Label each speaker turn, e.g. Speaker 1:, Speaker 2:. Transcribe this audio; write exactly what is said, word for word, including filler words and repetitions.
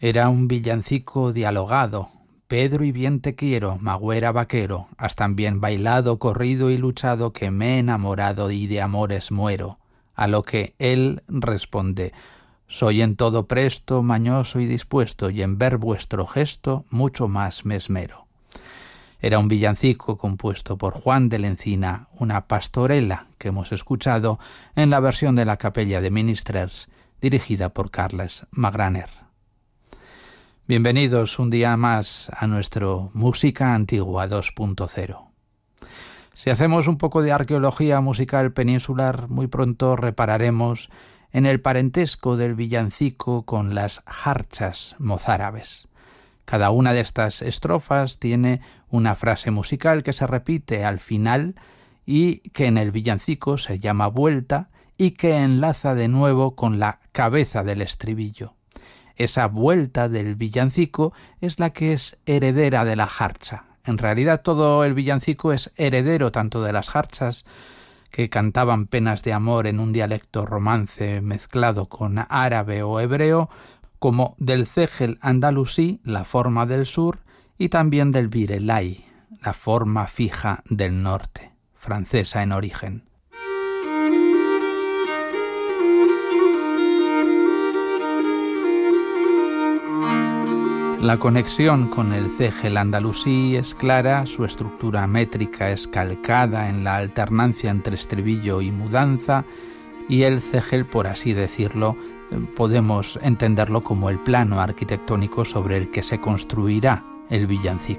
Speaker 1: Era un villancico dialogado. Pedro y bien te quiero, magüera vaquero, has también bailado, corrido y luchado, que me he enamorado y de amores muero. A lo que él responde: soy en todo presto, mañoso y dispuesto, y en ver vuestro gesto mucho más me esmero. Era un villancico compuesto por Juan de la Encina, una pastorela que hemos escuchado en la versión de la Capella de Ministrers, dirigida por Carles Magraner. Bienvenidos un día más a nuestro Música Antigua dos punto cero. Si hacemos un poco de arqueología musical peninsular, muy pronto repararemos en el parentesco del villancico con las jarchas mozárabes. Cada una de estas estrofas tiene una frase musical que se repite al final y que en el villancico se llama vuelta y que enlaza de nuevo con la cabeza del estribillo. Esa vuelta del villancico es la que es heredera de la jarcha. En realidad todo el villancico es heredero tanto de las jarchas, que cantaban penas de amor en un dialecto romance mezclado con árabe o hebreo, como del cégel andalusí, la forma del sur, y también del virelai, la forma fija del norte, francesa en origen. La conexión con el cégel andalusí es clara, su estructura métrica es calcada en la alternancia entre estribillo y mudanza, y el cégel, por así decirlo, podemos entenderlo como el plano arquitectónico sobre el que se construirá el villancico.